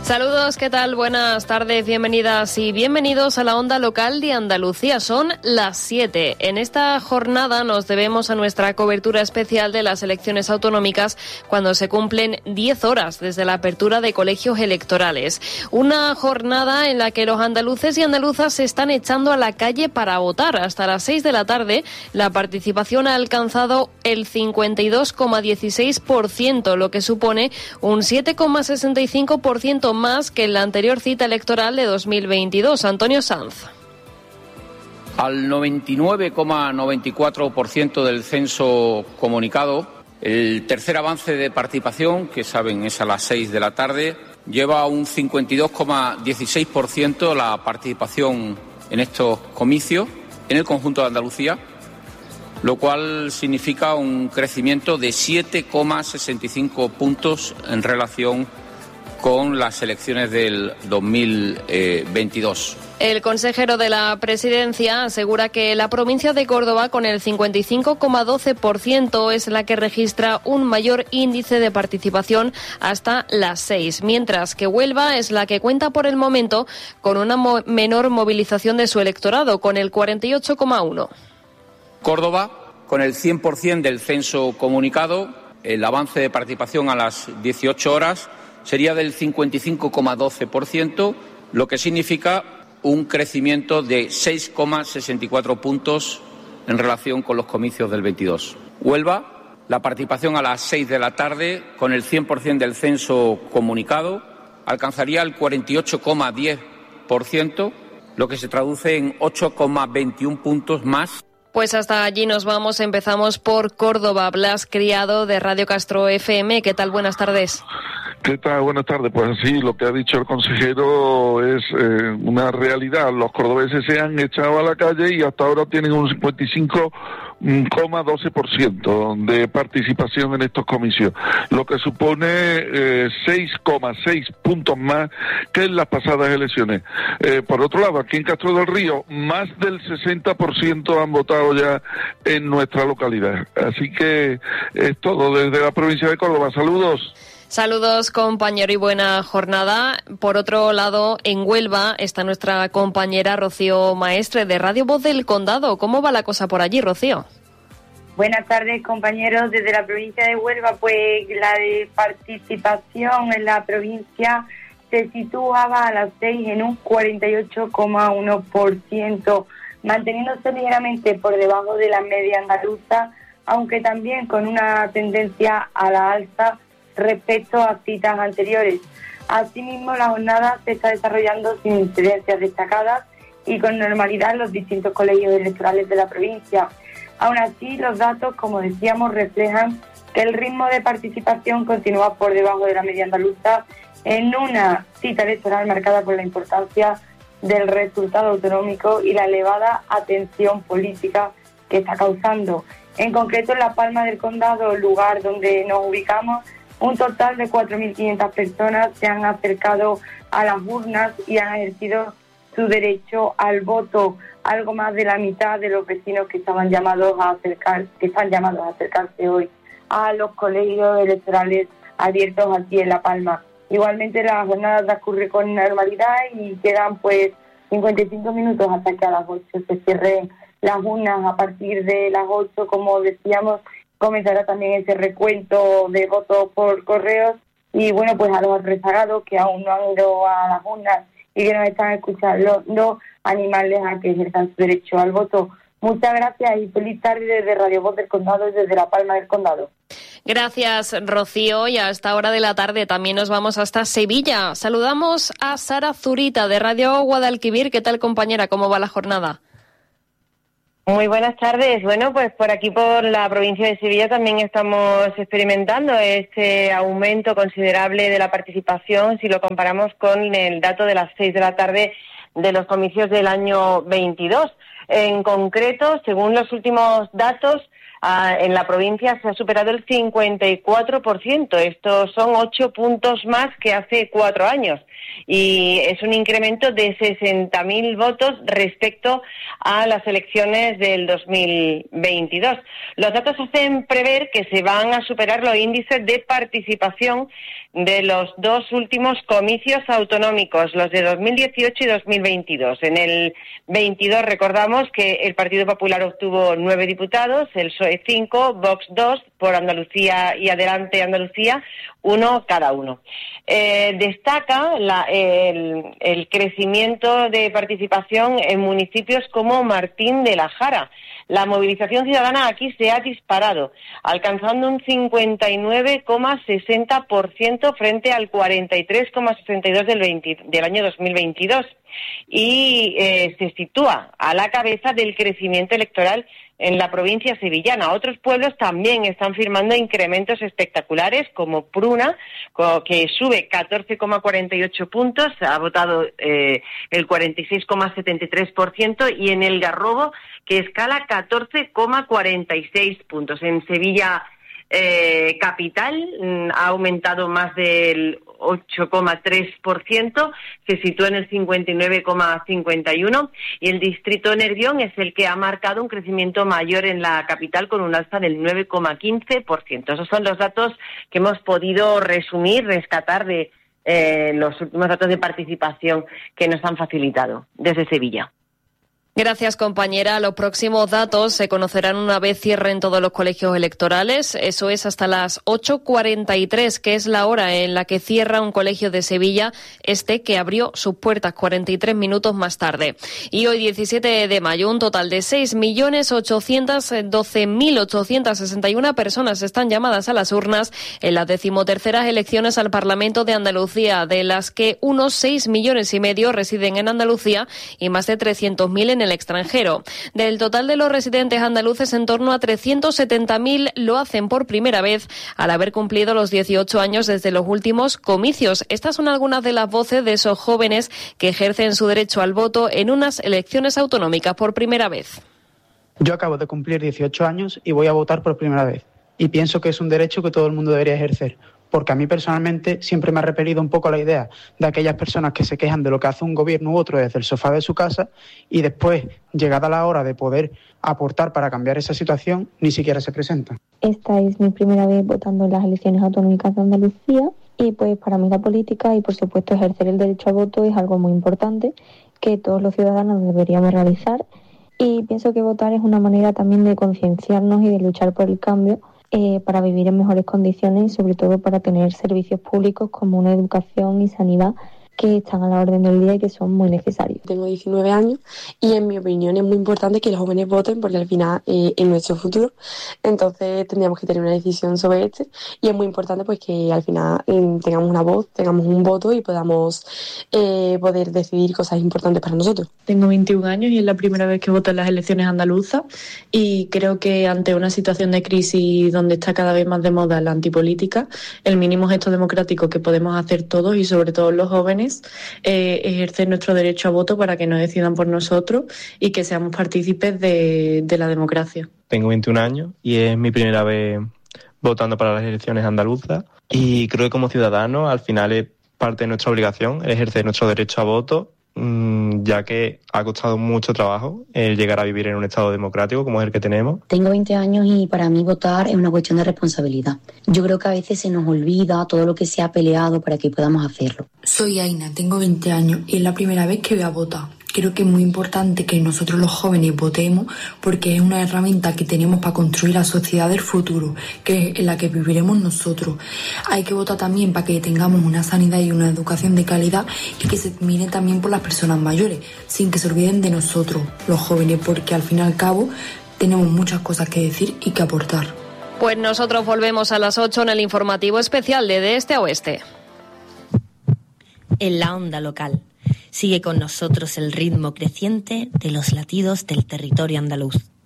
Saludos, ¿qué tal? Buenas tardes, bienvenidas y bienvenidos a la Onda Local de Andalucía. Son las 7. En esta jornada nos debemos a nuestra cobertura especial de las elecciones autonómicas cuando se cumplen 10 horas desde la apertura de colegios electorales. Una jornada en la que los andaluces y andaluzas se están echando a la calle para votar. Hasta las 6 de la tarde la participación ha alcanzado el 52,16%, lo que supone un 7,65% más que en la anterior cita electoral de 2022. Antonio Sanz. Al 99,94% del censo comunicado, el tercer avance de participación, que saben es a las 6 de la tarde, lleva un 52,16% la participación en estos comicios en el conjunto de Andalucía, lo cual significa un crecimiento de 7,65 puntos en relación con las elecciones del 2022. El consejero de la Presidencia asegura que la provincia de Córdoba, con el 55,12%, es la que registra un mayor índice de participación hasta las 6, mientras que Huelva es la que cuenta por el momento con una menor movilización de su electorado, con el 48,1%. Córdoba, con el 100% del censo comunicado, el avance de participación a las 18 horas sería del 55,12%, lo que significa un crecimiento de 6,64 puntos en relación con los comicios del 22. Huelva, la participación a las 6 de la tarde, con el 100% del censo comunicado, alcanzaría el 48,10%, lo que se traduce en 8,21 puntos más. Pues hasta allí nos vamos. Empezamos por Córdoba. Blas Criado, de Radio Castro FM. ¿Qué tal? Buenas tardes. ¿Qué tal? Buenas tardes. Pues sí, lo que ha dicho el consejero es una realidad. Los cordobeses se han echado a la calle y hasta ahora tienen un 55,12% de participación en estos comicios, lo que supone 6,6 puntos más que en las pasadas elecciones. Por otro lado, aquí en Castro del Río, más del 60% han votado ya en nuestra localidad. Así que es todo desde la provincia de Córdoba. Saludos. Saludos, compañero, y buena jornada. Por otro lado, en Huelva está nuestra compañera Rocío Maestre, de Radio Voz del Condado. ¿Cómo va la cosa por allí, Rocío? Buenas tardes, compañeros. Desde la provincia de Huelva, pues la de participación en la provincia se situaba a las 6 en un 48,1%, manteniéndose ligeramente por debajo de la media andaluza, aunque también con una tendencia a la alza respecto a citas anteriores. Asimismo, la jornada se está desarrollando sin incidencias destacadas y con normalidad en los distintos colegios electorales de la provincia. Aún así, los datos, como decíamos, reflejan que el ritmo de participación continúa por debajo de la media andaluza en una cita electoral marcada por la importancia del resultado autonómico y la elevada atención política que está causando. En concreto, en La Palma del Condado, lugar donde nos ubicamos, un total de 4.500 personas se han acercado a las urnas y han ejercido su derecho al voto. Algo más de la mitad de los vecinos que están llamados a acercarse hoy a los colegios electorales abiertos aquí en La Palma. Igualmente, la jornada transcurre con normalidad y quedan pues 55 minutos hasta que a las 8 se cierren las urnas. A partir de las 8, como decíamos, comenzará también ese recuento de votos por correos. Y bueno, pues a los rezagados que aún no han ido a las urnas y que nos están escuchando, animarles a que ejerzan su derecho al voto. Muchas gracias y feliz tarde desde Radio Voz del Condado y desde La Palma del Condado. Gracias, Rocío. Y a esta hora de la tarde también nos vamos hasta Sevilla. Saludamos a Sara Zurita, de Radio Guadalquivir. ¿Qué tal, compañera? ¿Cómo va la jornada? Muy buenas tardes. Bueno, pues por aquí, por la provincia de Sevilla, también estamos experimentando este aumento considerable de la participación si lo comparamos con el dato de las 6 de la tarde de los comicios del año 22. En concreto, según los últimos datos, en la provincia se ha superado el 54%. Estos son 8 puntos más que hace 4 años. Y es un incremento de 60.000 votos respecto a las elecciones del 2022. Los datos hacen prever que se van a superar los índices de participación de los dos últimos comicios autonómicos, los de 2018 y 2022. En el 22 recordamos que el Partido Popular obtuvo 9 diputados, el PSOE 5, Vox 2, por Andalucía y Adelante Andalucía, 1 cada uno. Destaca el crecimiento de participación en municipios como Martín de la Jara. La movilización ciudadana aquí se ha disparado, alcanzando un 59,60% frente al 43,62% del año 2022 y se sitúa a la cabeza del crecimiento electoral en la provincia sevillana. Otros pueblos también están firmando incrementos espectaculares, como Pruna, que sube 14,48 puntos, ha votado el 46,73%, y en el Garrobo, que escala 14,46 puntos. En Sevilla capital ha aumentado más del 8,3%, se sitúa en el 59,51%, y el distrito de Nervión es el que ha marcado un crecimiento mayor en la capital con un alza del 9,15%. Esos son los datos que hemos podido rescatar de los últimos datos de participación que nos han facilitado desde Sevilla. Gracias, compañera. Los próximos datos se conocerán una vez cierren todos los colegios electorales. Eso es hasta las 8:43, que es la hora en la que cierra un colegio de Sevilla, que abrió sus puertas 43 minutos más tarde. Y hoy, 17 de mayo, un total de 6.812.861 personas están llamadas a las urnas en las 13ª elecciones al Parlamento de Andalucía, de las que unos 6,5 millones residen en Andalucía y más de 300.000 en el extranjero. Del total de los residentes andaluces, en torno a 370.000 lo hacen por primera vez al haber cumplido los 18 años desde los últimos comicios. Estas son algunas de las voces de esos jóvenes que ejercen su derecho al voto en unas elecciones autonómicas por primera vez. Yo acabo de cumplir 18 años y voy a votar por primera vez. Y pienso que es un derecho que todo el mundo debería ejercer. Porque a mí personalmente siempre me ha repelido un poco la idea de aquellas personas que se quejan de lo que hace un gobierno u otro desde el sofá de su casa y después, llegada la hora de poder aportar para cambiar esa situación, ni siquiera se presentan. Esta es mi primera vez votando en las elecciones autonómicas de Andalucía y pues para mí la política y por supuesto ejercer el derecho al voto es algo muy importante que todos los ciudadanos deberíamos realizar, y pienso que votar es una manera también de concienciarnos y de luchar por el cambio para vivir en mejores condiciones y sobre todo para tener servicios públicos como una educación y sanidad que están a la orden del día y que son muy necesarios. Tengo 19 años y en mi opinión es muy importante que los jóvenes voten porque al final es nuestro futuro, entonces tendríamos que tener una decisión sobre y es muy importante pues que al final tengamos una voz, tengamos un voto y podamos poder decidir cosas importantes para nosotros. Tengo 21 años y es la primera vez que voto en las elecciones andaluzas y creo que ante una situación de crisis donde está cada vez más de moda la antipolítica, el mínimo gesto democrático que podemos hacer todos y sobre todo los jóvenes ejercer nuestro derecho a voto para que nos decidan por nosotros y que seamos partícipes de la democracia. Tengo 21 años y es mi primera vez votando para las elecciones andaluzas y creo que como ciudadanos al final es parte de nuestra obligación ejercer nuestro derecho a voto, ya que ha costado mucho trabajo llegar a vivir en un estado democrático como es el que tenemos. Tengo 20 años y para mí votar es una cuestión de responsabilidad. Yo creo que a veces se nos olvida todo lo que se ha peleado para que podamos hacerlo. Soy Aina, tengo 20 años y es la primera vez que voy a votar. Creo que es muy importante que nosotros los jóvenes votemos porque es una herramienta que tenemos para construir la sociedad del futuro, que es en la que viviremos nosotros. Hay que votar también para que tengamos una sanidad y una educación de calidad y que se mire también por las personas mayores, sin que se olviden de nosotros, los jóvenes, porque al fin y al cabo tenemos muchas cosas que decir y que aportar. Pues nosotros volvemos a las 8 en el informativo especial de Este a Oeste. En la onda local. Sigue con nosotros el ritmo creciente de los latidos del territorio andaluz.